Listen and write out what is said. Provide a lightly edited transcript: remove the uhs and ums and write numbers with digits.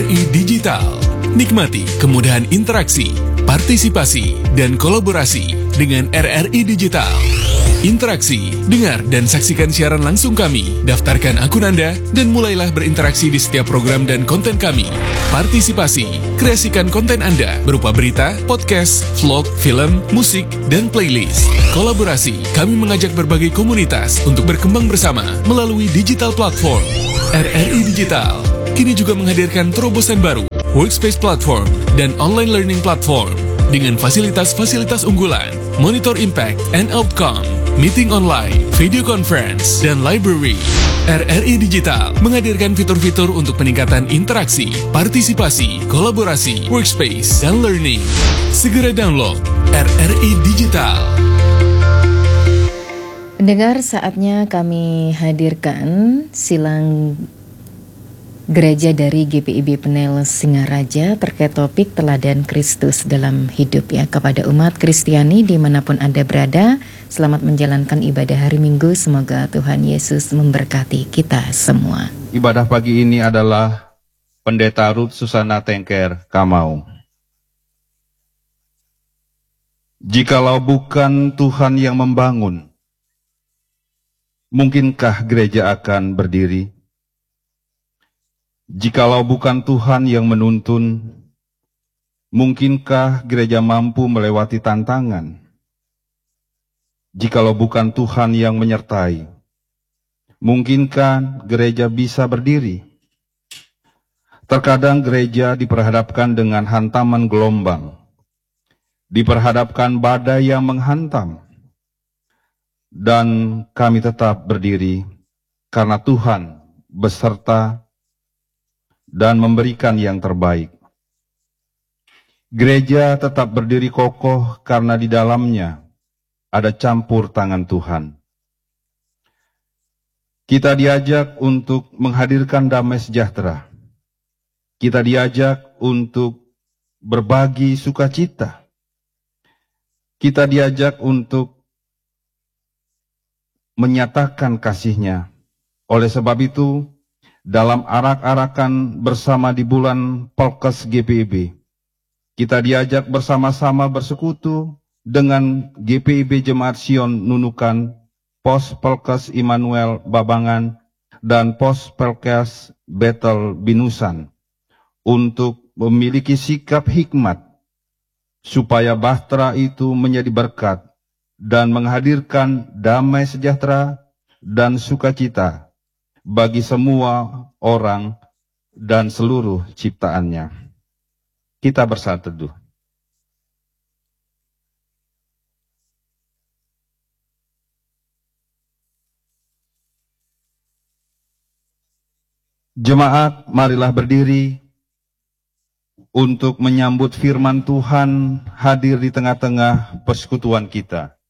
RRI Digital. Nikmati kemudahan interaksi, partisipasi, dan kolaborasi dengan RRI Digital. Interaksi, dengar dan saksikan siaran langsung kami, daftarkan akun Anda, dan mulailah berinteraksi di setiap program dan konten kami. Partisipasi, kreasikan konten Anda berupa berita, podcast, vlog, film, musik, dan playlist. Kolaborasi, kami mengajak berbagai komunitas untuk berkembang bersama melalui digital platform. RRI Digital kini juga menghadirkan terobosan baru, workspace platform, dan online learning platform dengan fasilitas-fasilitas unggulan, monitor impact and outcome, meeting online, video conference, dan library. RRI Digital menghadirkan fitur-fitur untuk peningkatan interaksi, partisipasi, kolaborasi, workspace, dan learning. Segera download RRI Digital. Pendengar, saatnya kami hadirkan silang gereja dari GPIB Penel Singaraja terkait topik teladan Kristus dalam hidup ya. Kepada umat Kristiani dimanapun Anda berada, selamat menjalankan ibadah hari Minggu. Semoga Tuhan Yesus memberkati kita semua. Ibadah pagi ini adalah Pendeta Ruth Susana Tengker Kamau. Jikalau bukan Tuhan yang membangun, mungkinkah gereja akan berdiri? Jikalau bukan Tuhan yang menuntun, mungkinkah gereja mampu melewati tantangan? Jikalau bukan Tuhan yang menyertai, mungkinkah gereja bisa berdiri? Terkadang gereja diperhadapkan dengan hantaman gelombang, diperhadapkan badai yang menghantam, dan kami tetap berdiri karena Tuhan beserta dan memberikan yang terbaik. Gereja tetap berdiri kokoh karena di dalamnya ada campur tangan Tuhan. Kita diajak untuk menghadirkan damai sejahtera. Kita diajak untuk berbagi sukacita. Kita diajak untuk menyatakan kasih-Nya. Oleh sebab itu, dalam arak-arakan bersama di bulan Pelkes GPIB, kita diajak bersama-sama bersekutu dengan GPIB Jemaat Sion Nunukan, Pos Pelkes Immanuel Babangan, dan Pos Pelkes Betel Binusan untuk memiliki sikap hikmat supaya bahtera itu menjadi berkat dan menghadirkan damai sejahtera dan sukacita bagi semua orang dan seluruh ciptaannya. Kita bersatu teduh. Jemaat, marilah berdiri untuk menyambut firman Tuhan hadir di tengah-tengah persekutuan kita.